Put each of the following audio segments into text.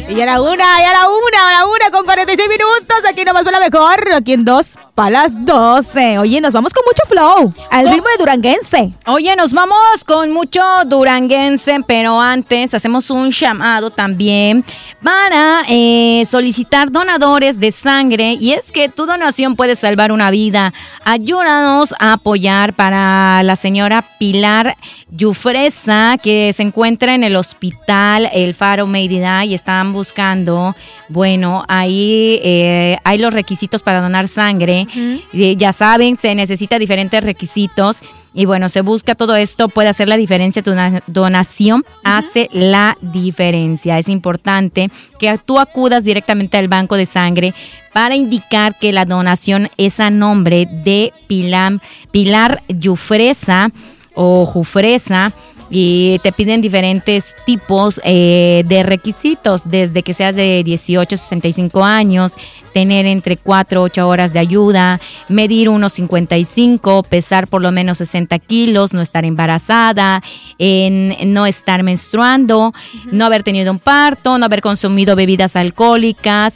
Y a la una con 46 minutos. Aquí nomás fue la mejor. Aquí en 2 para las 12. Oye, nos vamos con mucho flow. Al ritmo de duranguense. Oye, nos vamos con mucho duranguense, pero antes hacemos un llamado también para solicitar donadores de sangre. Y es que tu donación puede salvar una vida. Ayúdanos a apoyar para la señora Pilar Yufresa, que se encuentra en el hospital El Faro Mérida y están buscando, bueno, ahí hay los requisitos para donar sangre. Ya saben, se necesita diferentes requisitos y bueno, se busca todo esto, puede hacer la diferencia, tu donación hace la diferencia. Es importante que tú acudas directamente al banco de sangre para indicar que la donación es a nombre de Pilar Yufresa o Jufresa. Y te piden diferentes tipos de requisitos, desde que seas de 18 a 65 años, tener entre 4 a 8 horas de ayuda, medir 1,55, pesar por lo menos 60 kilos, no estar embarazada, no estar menstruando, no haber tenido un parto, no haber consumido bebidas alcohólicas,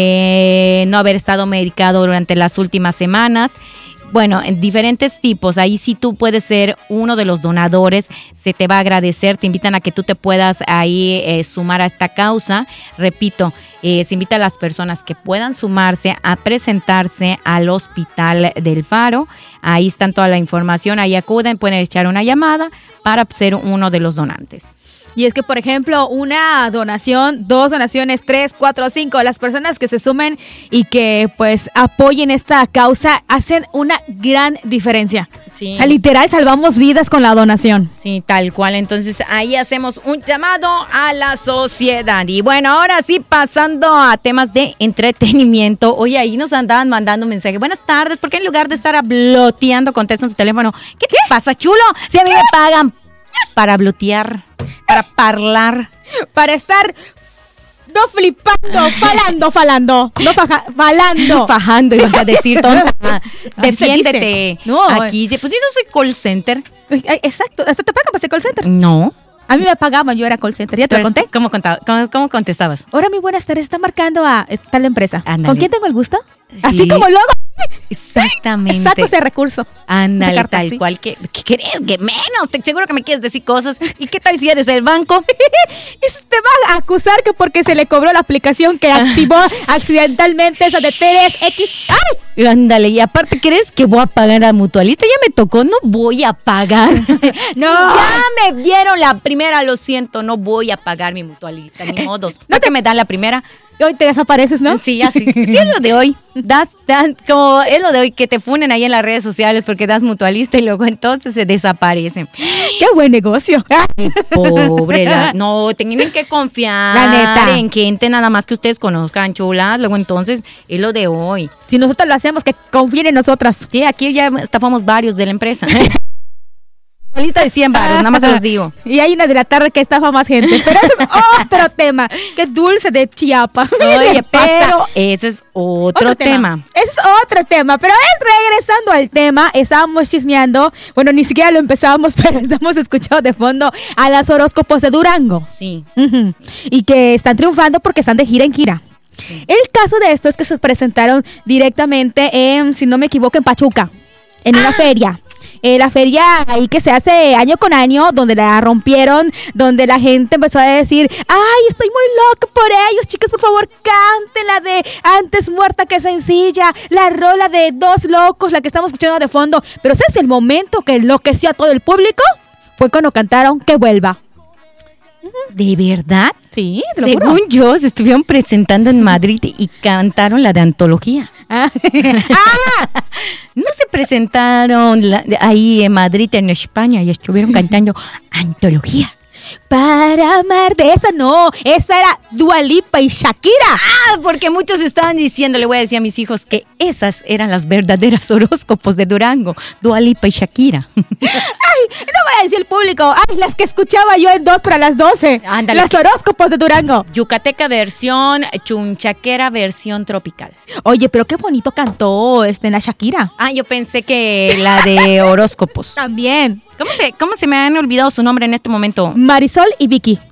no haber estado medicado durante las últimas semanas. Bueno, en diferentes tipos, ahí sí tú puedes ser uno de los donadores, se te va a agradecer, te invitan a que tú te puedas ahí sumar a esta causa. Repito, se invita a las personas que puedan sumarse a presentarse al Hospital del Faro, ahí están toda la información, ahí acuden, pueden echar una llamada para ser uno de los donantes. Y es que, por ejemplo, una donación, 2 donaciones, 3, 4, 5, las personas que se sumen y que pues apoyen esta causa hacen una gran diferencia. Sí. O sea, literal, salvamos vidas con la donación. Sí, tal cual. Entonces, ahí hacemos un llamado a la sociedad. Y bueno, ahora sí, pasando a temas de entretenimiento. Oye, ahí nos andaban mandando un mensaje. Buenas tardes, ¿por qué en lugar de estar habloteando contestan su teléfono? ¿Qué te pasa, chulo? Si a mí me pagan para hablotear, para hablar, para estar no flipando, falando, no falando. Fajando, ibas a decir, tonta. Defiéndete. No, aquí, pues yo no soy call center. Exacto, ¿hasta te pagan para ser call center? No. A mí me pagaban, yo era call center. ¿Ya te lo conté? ¿Cómo contestabas? Hola, muy buenas tardes, está marcando a tal empresa. Ándale. ¿Con quién tengo el gusto? Sí. Así como luego. Exactamente. Saco ese recurso. Ándale, tal ¿sí? cual. ¿Qué crees? ¿Qué menos? Te seguro que me quieres decir cosas. ¿Y qué tal si eres del banco? Y te va a acusar que porque se le cobró la aplicación que activó accidentalmente esa de TDX. ¡Ay! Ándale, y aparte, ¿crees que voy a pagar a mutualista? Ya me tocó, no voy a pagar. No. Ya me dieron la primera, lo siento, no voy a pagar mi mutualista, ni modos. ¿No que me dan la primera? Hoy te desapareces, ¿no? Sí, así. Sí, es lo de hoy. Como es lo de hoy, que te funen ahí en las redes sociales porque das mutualista y luego entonces se desaparecen. ¡Qué buen negocio! Ay, pobre. No, tienen que confiar la neta en gente nada más que ustedes conozcan, chulas. Luego entonces es lo de hoy. Si nosotros lo hacemos, que confíen en nosotras. Sí, aquí ya estafamos varios de la empresa. Lista de 100 baros, nada más se los digo. Y hay una de la tarde que estafa más gente. Pero eso es otro tema. Qué dulce de Chiapas. Oye, pero ese es otro tema. Ese es otro tema. Pero regresando al tema, estábamos chismeando. Bueno, ni siquiera lo empezamos, pero estamos escuchando de fondo a las horóscopos de Durango. Sí. Y que están triunfando porque están de gira en gira. Sí. El caso de esto es que se presentaron directamente en, si no me equivoco, en Pachuca. En una feria. La feria ahí que se hace año con año, donde la rompieron, donde la gente empezó a decir, ay, estoy muy loca por ellos, chicas, por favor, canten la de Antes muerta que sencilla, la rola de Dos Locos, la que estamos escuchando de fondo. Pero ese es el momento que enloqueció a todo el público, fue cuando cantaron Que Vuelva. ¿De verdad? Sí, según yo, se estuvieron presentando en Madrid y cantaron la de Antología. No se presentaron ahí en Madrid, en España, y estuvieron cantando Antología. Para amar, de esa no, esa era Dua Lipa y Shakira. Porque muchos estaban diciendo, le voy a decir a mis hijos que esas eran las verdaderas horóscopos de Durango, Dua Lipa y Shakira. Ay, no voy a decir el público, ay, las que escuchaba yo en 2 para las 12. Ándale. Las horóscopos de Durango. Yucateca versión chunchaquera versión tropical. Oye, pero qué bonito cantó la Shakira. Yo pensé que la de horóscopos. También. ¿Cómo se me han olvidado su nombre en este momento? Marisol y Vicky.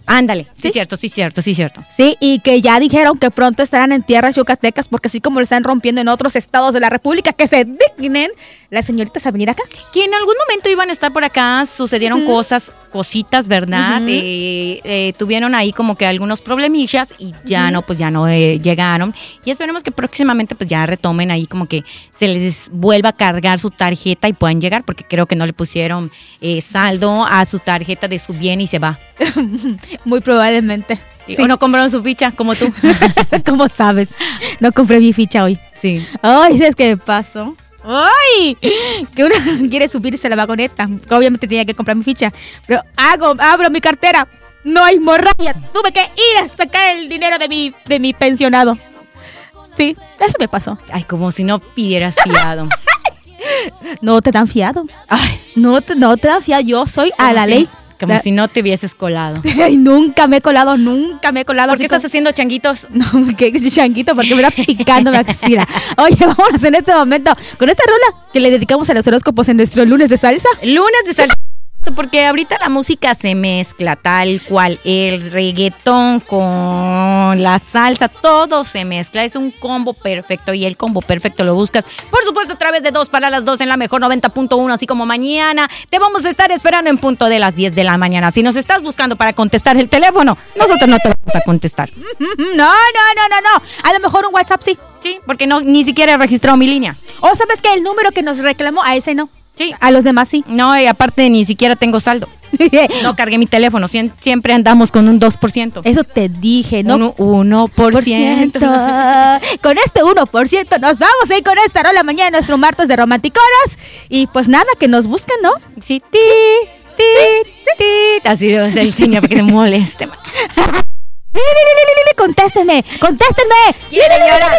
Ándale, sí, ¿Sí? cierto, sí, cierto, sí, cierto. Sí, y que ya dijeron que pronto estarán en tierras yucatecas, porque así como lo están rompiendo en otros estados de la República, que se dignen las señoritas a venir acá. Que en algún momento iban a estar por acá, sucedieron cositas, ¿verdad? Tuvieron ahí como que algunos problemillas y ya no llegaron. Y esperemos que próximamente pues ya retomen ahí como que se les vuelva a cargar su tarjeta y puedan llegar, porque creo que no le pusieron saldo a su tarjeta de su bien y se va. Muy probablemente. Sí. O no compraron su ficha, como tú. ¿Cómo sabes? No compré mi ficha hoy. Sí. Ay, ¿sabes qué me pasó? ¡Ay! Que uno quiere subirse a la vagoneta. Obviamente tenía que comprar mi ficha. Pero abro mi cartera. No hay morralla. Tuve que ir a sacar el dinero de mi pensionado. Sí, eso me pasó. Ay, como si no pidieras fiado. No te dan fiado. Ay, No te dan fiado. Yo soy a la ley. Como si no te hubieses colado. Ay, nunca me he colado. ¿Por qué estás haciendo changuitos? No, que changuito, porque me está picando mi axila. Oye, vámonos en este momento con esta rola que le dedicamos a los horóscopos en nuestro lunes de salsa. Lunes de salsa. Porque ahorita la música se mezcla tal cual, el reggaetón con la salsa, todo se mezcla, es un combo perfecto y el combo perfecto lo buscas, por supuesto, a través de 2 para las 2 en la mejor 90.1, así como mañana te vamos a estar esperando en punto de las 10 de la mañana. Si nos estás buscando para contestar el teléfono, nosotros no te vamos a contestar. No. A lo mejor un WhatsApp sí. Sí, porque ni siquiera he registrado mi línea. O sabes que el número que nos reclamó, a ese no. Sí. A los demás sí. No, y aparte ni siquiera tengo saldo. No cargué mi teléfono, siempre andamos con un 2%. Eso te dije, ¿no? Un 1%. Con este 1% nos vamos a ir con esta rola mañana en nuestro martes de romanticonas. Y pues nada, que nos busquen, ¿no? Sí, así lo hace el señor para que se moleste más. Contéstenme. Quiere llorar.